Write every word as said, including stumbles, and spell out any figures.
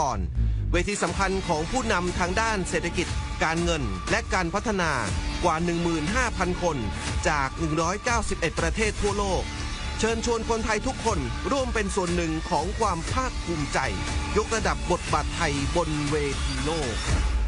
รเวทีสำคัญของผู้นำทางด้านเศรษฐกิจการเงินและการพัฒนากว่า หนึ่งหมื่นห้าพัน คนจาก หนึ่งร้อยเก้าสิบเอ็ด ประเทศทั่วโลกเชิญชวนคนไทยทุกคนร่วมเป็นส่วนหนึ่งของความภาคภูมิใจยกระดับบทบาทไทยบนเวทีโลก